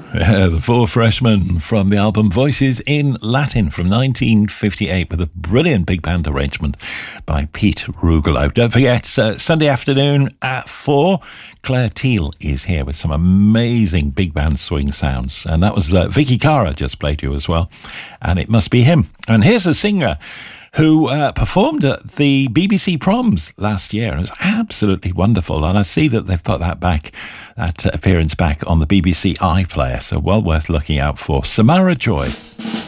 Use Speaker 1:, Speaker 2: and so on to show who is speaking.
Speaker 1: The Four Freshmen from the album Voices in Latin from 1958 with a brilliant big band arrangement by Pete Rugolo. Don't forget, Sunday afternoon at 4, Claire Teal is here with some amazing big band swing sounds. And that was Vicky Cara just played you as well. And it must be him. And here's a singer who performed at the BBC Proms last year. It was absolutely wonderful. And I see that they've put that appearance back on the BBC iPlayer. So well worth looking out for. Samara Joy.